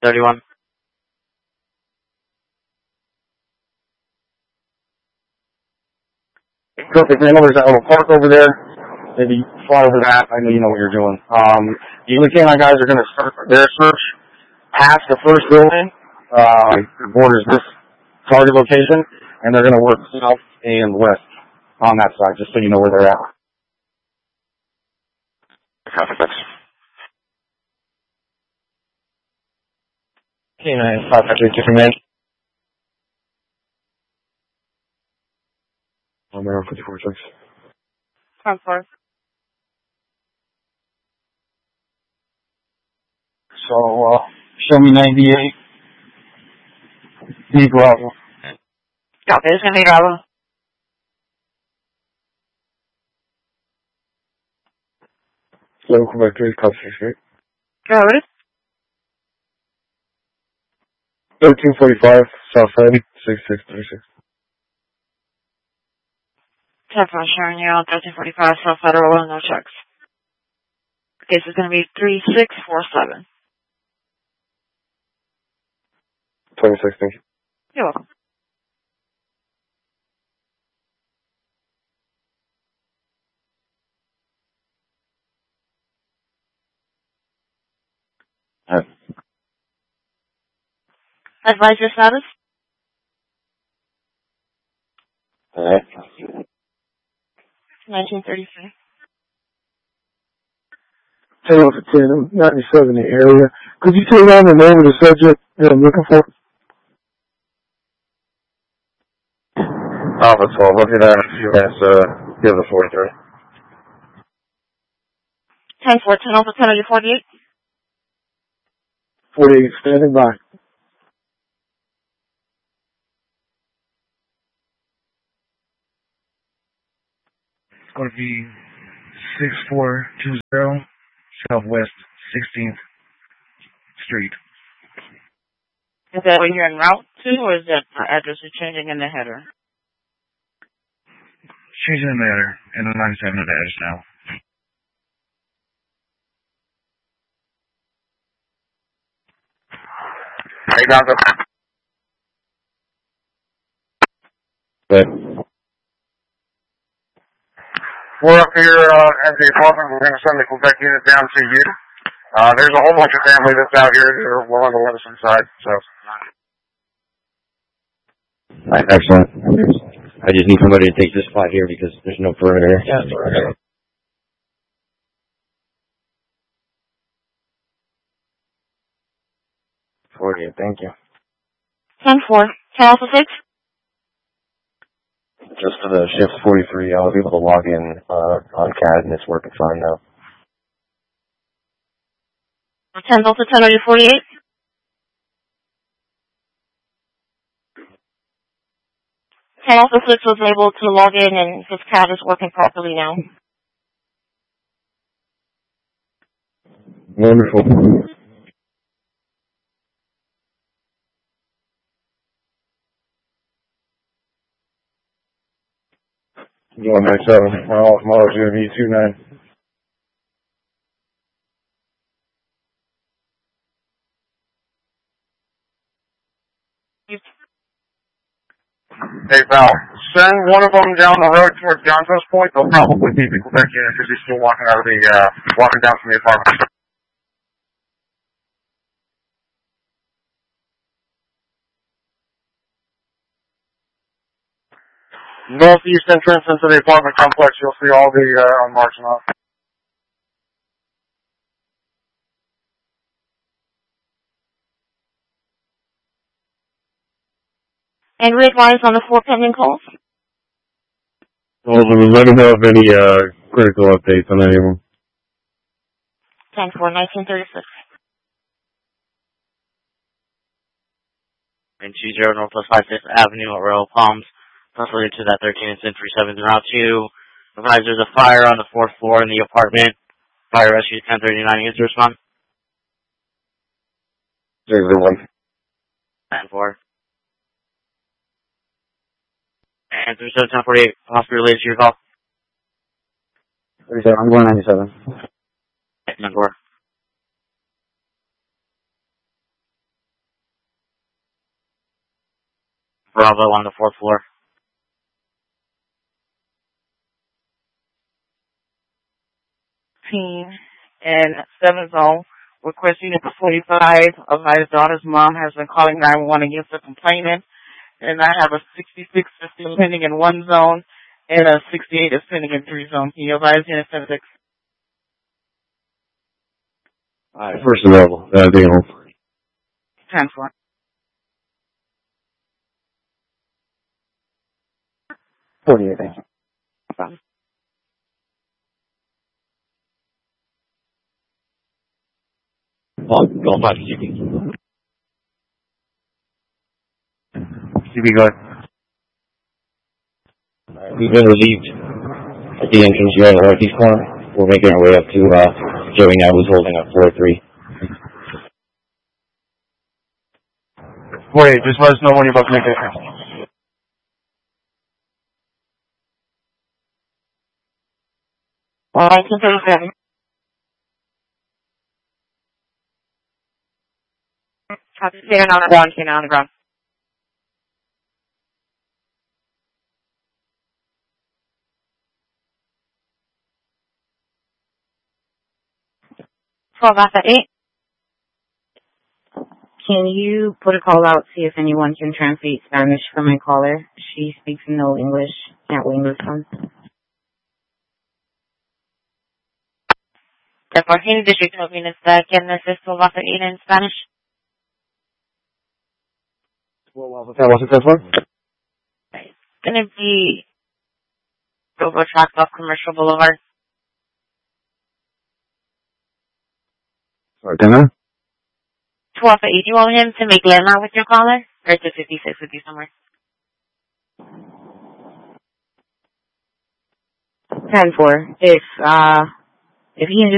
31. Perfect, man. There's that little park over there. Maybe fly over that. I know you know what you're doing. The Canine guys are going to start their search past the first building. The borders this target location, and they're going to work south and west on that side, just so you know where they're at. Copy, thanks. Canine 553 command. I'm there on 54-6. 10-4. So, show me 98. D Bravo. Copy, it's going to be Bravo. Hello, Quebec 3, copy 68. Go ahead. 1345, Southside, 6636. 10-4, Sharon, you're on 1345 South Federal, no checks. Case is going to be 3647. 26, thank you. You're welcome. Advise your status? Alright. 1933. 10 over 10, I'm 97 in the area. Could you take down the name of the subject that I'm looking for? Alpha 12, look at that. That's, give the 43. 10-4, 10 over 10, are you 48? 48, standing by. It's going to be 6420 Southwest 16th Street. Is that where you're en route to, or is that the address you're changing in the header? Changing the matter, and the 97 of the address now. Hey, Doctor. Good. We're up here at the apartment. We're going to send the Quebec unit down to you. There's a whole bunch of family that's out here. They're willing to let us inside. So. Right, excellent. I just need somebody to take this spot here because there's no perimeter. Yeah. 48, thank you. 10-4, 10 Alpha 6? Just for the shift 43, I was able to log in on CAD and it's working fine now. 10 Delta 10, are you 48? 10 Alpha 6 was able to log in and his CAD is working properly now. Wonderful. Going back 7. My off model is going to be 29. Hey, pal, send one of them down the road towards Johnsto's Point. They'll probably be the Quebec unit because he's still walking walking down from the apartment. Northeast entrance into the apartment complex, you'll see all the marks and off. And re-advise on the 4 pending calls? Well, let me know of any critical updates on any of them. 10-4, 1936. And 20 Northwest 56th Avenue at Royal Palms. Related to that 13 and 37 Route 2. Advise there's a fire on the 4th floor in the apartment. Fire rescue 1039 needs to respond. There's the one. 10-4. And 37 1048, hospital related to your call. 37, I'm going 97. 10-4. Bravo on the 4th floor. Team in 7 zone requesting at 45 of my daughter's mom has been calling 911 against the complainant. And I have a 66 that's still pending in 1 zone and a 68 that's pending in 3 zone. Can you advise me in 76? Alright, first available. Being home. 10-4. Thank you. Go back to CB. CB, go ahead. Alright, we've been relieved at the entrance here in the northeast corner. We're making our way up to Joey now, who's holding up 4-3. 48, just let us know when you're about to make that call. All right, 237. Copy. Stay on the ground. Stay on the ground. Alpha 8. Can you put a call out, see if anyone can translate Spanish for my caller? She speaks no English. Can't wait this one. The 14th district told me that can assist with Alpha 8 in Spanish. What's it for? It's going to be Robo Tracks off Commercial Boulevard. Sorry, Dana? 2 Alpha 8, you want him to make landmark with your caller? Or to 56 with you somewhere? 10-4. If he can just